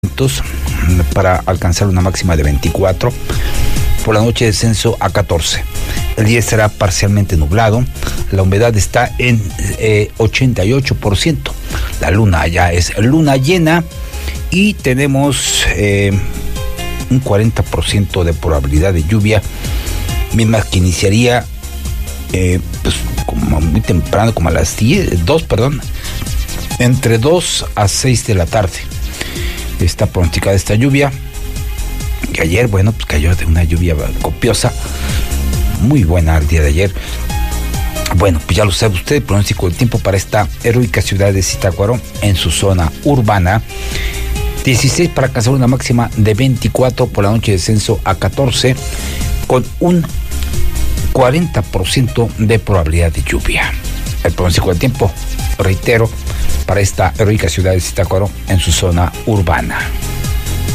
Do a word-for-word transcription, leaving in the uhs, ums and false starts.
para alcanzar una máxima de veinticuatro. Por la noche descenso a catorce. El día estará parcialmente nublado. La humedad está en eh, ochenta y ocho por ciento. La luna ya es luna llena y tenemos eh, un cuarenta por ciento de probabilidad de lluvia, misma que iniciaría eh, pues, como muy temprano, como a las diez, dos, perdón, entre dos a seis de la tarde. Está pronosticada esta lluvia. Que ayer, bueno, pues cayó de una lluvia copiosa, muy buena el día de ayer. Bueno, pues ya lo sabe usted, el pronóstico del tiempo para esta heroica ciudad de Zitácuaro en su zona urbana. dieciséis para alcanzar una máxima de veinticuatro, por la noche descenso a catorce, con un cuarenta por ciento de probabilidad de lluvia. El pronóstico del tiempo, reitero, para esta heroica ciudad de Zitácuaro en su zona urbana.